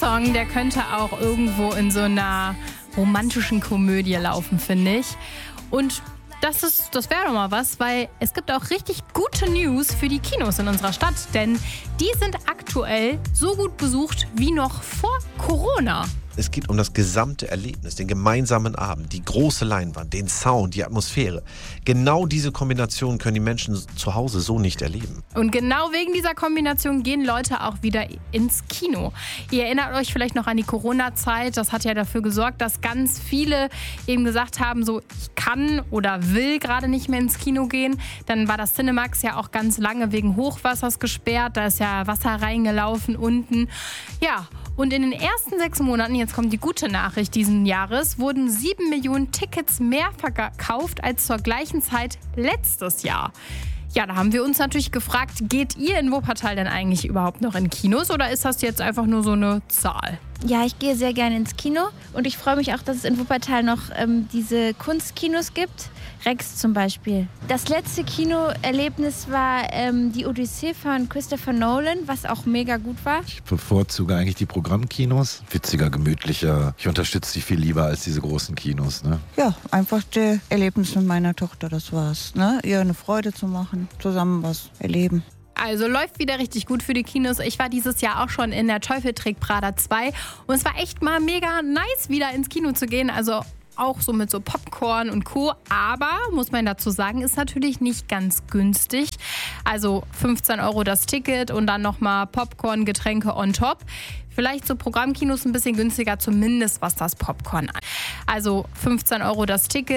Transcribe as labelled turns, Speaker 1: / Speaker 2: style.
Speaker 1: Song, der könnte auch irgendwo in so einer romantischen Komödie laufen, finde ich. Und das wäre doch mal was, weil es gibt auch richtig gute News für die Kinos in unserer Stadt, denn die sind aktuell so gut besucht wie noch vor Corona.
Speaker 2: Es geht um das gesamte Erlebnis, den gemeinsamen Abend, die große Leinwand, den Sound, die Atmosphäre. Genau diese Kombination können die Menschen zu Hause so nicht erleben.
Speaker 1: Und genau wegen dieser Kombination gehen Leute auch wieder ins Kino. Ihr erinnert euch vielleicht noch an die Corona-Zeit. Das hat ja dafür gesorgt, dass ganz viele eben gesagt haben, so ich kann oder will gerade nicht mehr ins Kino gehen. Dann war das Cinemax ja auch ganz lange wegen Hochwassers gesperrt. Da ist ja Wasser reingelaufen unten. Ja, und in den ersten 6 Monaten, jetzt kommt die gute Nachricht diesen Jahres, wurden 7 Millionen Tickets mehr verkauft als zur gleichen Zeit letztes Jahr. Ja, da haben wir uns natürlich gefragt, geht ihr in Wuppertal denn eigentlich überhaupt noch in Kinos oder ist das jetzt einfach nur so eine Zahl?
Speaker 3: Ja, ich gehe sehr gerne ins Kino und ich freue mich auch, dass es in Wuppertal noch diese Kunstkinos gibt. Rex zum Beispiel. Das letzte Kinoerlebnis war die Odyssee von Christopher Nolan, was auch mega gut war.
Speaker 4: Ich bevorzuge eigentlich die Programmkinos. Witziger, gemütlicher. Ich unterstütze die viel lieber als diese großen Kinos. Ne?
Speaker 5: Ja, einfach das Erlebnis mit meiner Tochter, das war's. Ne? Ihr eine Freude zu machen, zusammen was erleben.
Speaker 1: Also läuft wieder richtig gut für die Kinos. Ich war dieses Jahr auch schon in der Teufel trägt Prada 2 und es war echt mal mega nice, wieder ins Kino zu gehen. Also auch so mit so Popcorn und Co. Aber, muss man dazu sagen, ist natürlich nicht ganz günstig. Also 15 € das Ticket und dann nochmal Popcorn, Getränke on top. Vielleicht so Programmkinos ein bisschen günstiger, zumindest was das Popcorn an. Also 15 € das Ticket.